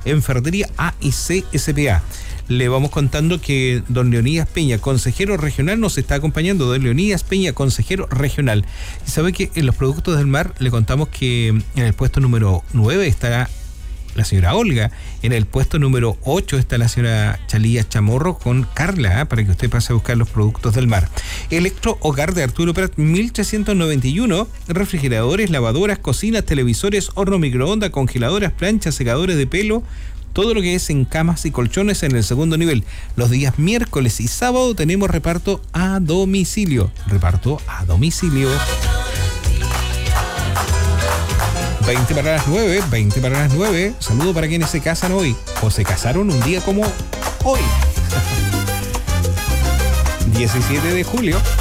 en Ferretería A y C S.p.A. Le vamos contando que don Leonidas Peña, consejero regional, nos está acompañando. Don Leonidas Peña, consejero regional. Y sabe que en los productos del mar le contamos que en el puesto número 9 está la señora Olga. En el puesto número 8 está la señora Chalía Chamorro con Carla, para que usted pase a buscar los productos del mar. Electro Hogar de Arturo Prat, 1391. Refrigeradores, lavadoras, cocinas, televisores, horno microondas, congeladoras, planchas, secadores de pelo. Todo lo que es en camas y colchones en el segundo nivel. Los días miércoles y sábado tenemos reparto a domicilio. Reparto a domicilio. 20 para las 9, 20 para las 9. Saludo para quienes se casan hoy o se casaron un día como hoy. 17 de julio.